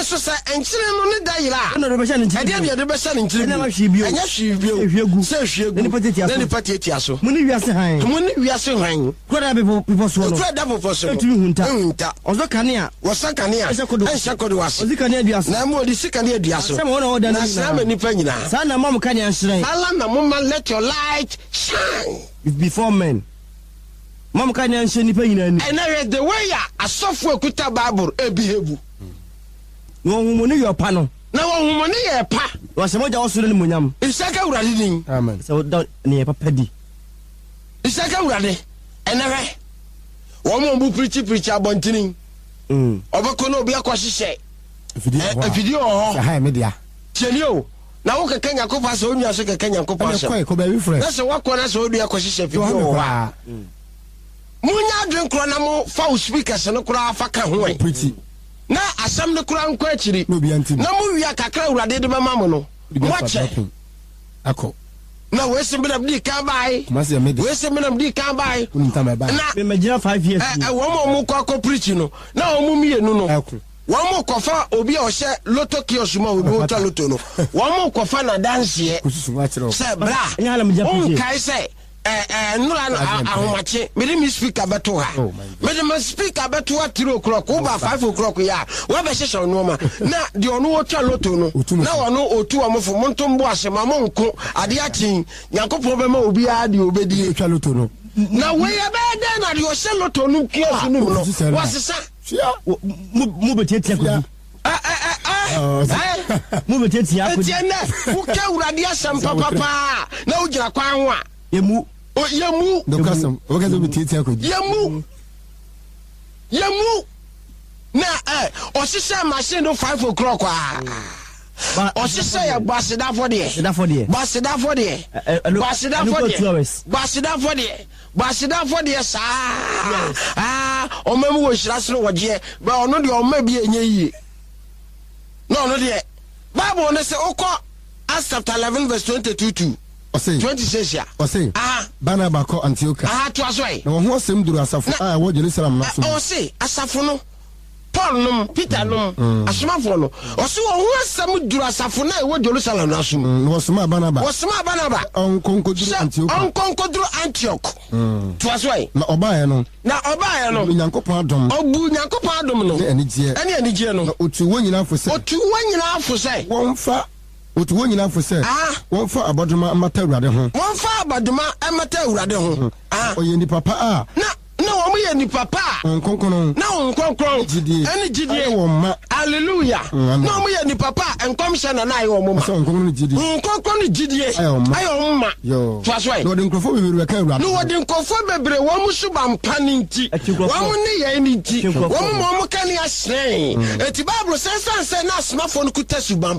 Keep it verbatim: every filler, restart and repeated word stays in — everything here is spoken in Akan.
so say enchire no ne da yira na do be sha ne nchire ade de be sha ne nchire na ma hwe bio anya hwe bio hwegu say hwegu ne pati tia so ne pati tia so mu ni wiase han mu ni wiase han ko da be po so no ko da po so no tumi hunta hunta ozo kanea wosa kanea enhya kodo wase ozi kanea duaso na mo di sikanea duaso sama wona oda na sama nipa nyina sa na mom kanea nhire ala na mom let your light shine before men mom kanea nhire nipa nyina ni and now the way ya asofo akuta bible ebihebu no humoni yo pa no na wo humoni ye pa wa se moja osoro ni munyam isaka urade din amen so da ne papa di isaka urade enere wo mo bu preach preach abontini mm obako na obi akwahye video ho ha media chelio na wo keke nyakopa so onua so keke nyakopa so ko ba wi frɛ na so wakɔ na so odu akwahye video ho ha munya adwen kro na mo fa speakers no kro afa ka ho e na asam ne kro anko akiri na mo wi akakra urade de bema mo no mo che akɔ na we se mbena bdi kan bai we se mbena bdi kan bai na me magina five years eh wo mo mo kwa ko preach no na wo mo mienu no wo mo kofa obi a o hye loto kiosk ma obi o ta loto no wo mo kofa na dance ye se bra on kai se eh eh nura no ahomache me dey me speaker beto ha me dey me speaker beto at three o'clock over five o'clock ya we be hye no ma na de ono o twa loto no na ono otu amofo montombo asema mo nko ade atin yankopon be ma obi a de obedi twa loto no na we ya be de na de o hye loto no kiosk no no wasesa mu betetia ko eh eh eh mu betetia ko tiene u ka urade asem papa pa na u gira kwan ho a yemu o yemu dokasam o ka zo betetia ko yemu yemu na eh o sise machine no five o'clock ah o sise ya basida for there basida for there basida for there basida for there basida for there basida for there sa ah o memu wo hira sro woje ba ono de o ma bi enye yi no ono de bible no say okọ Acts chapter eleven verse twenty-two to twenty-six ya o say ah Barnabas ko Antioch ah to asoy na wo ho asem duru asafo ah wo Jerusalem na so o say asafo no Paul no Peter no asomafo no o so wo ho asem duru asafo na wo Jerusalem na so wo soma Barnabas wo soma Barnabas on konkoduru Antioch on konkoduru Antioch to asoy na obaye no na obaye no Nyankopon adom obu Nyankopon adom no enije ene enije no otu wo nyina fo se otu wo nyina fo se won fa otu wo nyina fo se won fa abodoma amata urade ho won fa abodoma amata urade ho ah oye ni papa ah na na wo mo ye ni papa nkonkono na nkonkron ene gidie wo ma hallelujah na mo ye ni papa enkomhye na na ye wo mo ma nkonkron gidie nkonkron gidie ayo ma yo to aso no de nkofo bebre ka urade no de nkofo bebre wo mo suba mpani nti wo mo ne ye ni nti wo mo mo ka ni asren eti bible sense sense na smartphone ku tasuba